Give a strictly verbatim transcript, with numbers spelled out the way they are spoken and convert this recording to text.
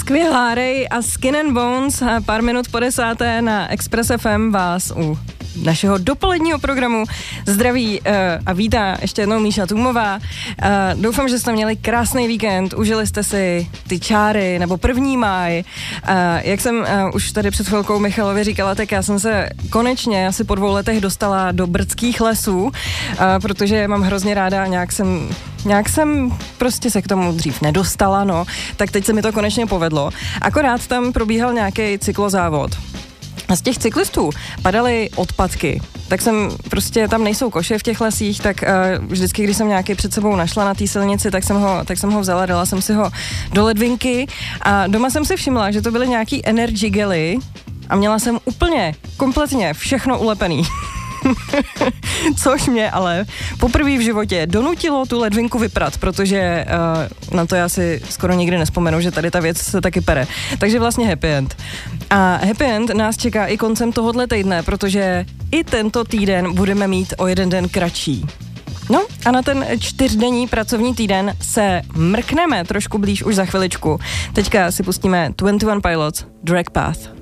Skvělá Ray a Skin and Bones, a pár minut po desáté na Express F M vás u našeho dopoledního programu zdraví uh, a vítá ještě jednou Míša Tůmová. Uh, doufám, že jste měli krásný víkend, užili jste si ty čáry nebo první máj. Uh, jak jsem uh, už tady před chvilkou Michalovi říkala, tak já jsem se konečně asi po dvou letech dostala do brdských lesů, uh, protože mám hrozně ráda, nějak jsem Nějak jsem prostě se k tomu dřív nedostala, no, tak teď se mi to konečně povedlo. Akorát tam probíhal nějaký cyklozávod. A z těch cyklistů padaly odpadky, tak jsem prostě, tam nejsou koše v těch lesích, tak uh, vždycky, když jsem nějaký před sebou našla na té silnici, tak jsem ho, tak jsem ho vzala, dala jsem si ho do ledvinky a doma jsem si všimla, že to byly nějaký energy gely a měla jsem úplně, kompletně všechno ulepený. Což mě ale poprvé v životě donutilo tu ledvinku vyprat, protože uh, na to já si skoro nikdy nespomenu, že tady ta věc se taky pere. Takže vlastně happy end. A happy end nás čeká i koncem tohohle týdne, protože i tento týden budeme mít o jeden den kratší. No a na ten čtyřdenní pracovní týden se mrkneme trošku blíž už za chviličku. Teďka si pustíme dvacet jedna Pilots, Drag Path.